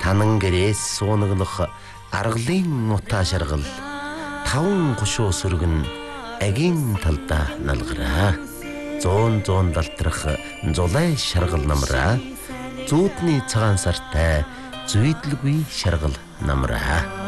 Танан гэрээс суунаглах аргалын утаа шаргал таван гушуу сүргэн агийн талдаа налгараа. Зуун далтрах зулай шаргал намраа. Зүүдний цагаан сартай зүйдлгүй шаргал намраа.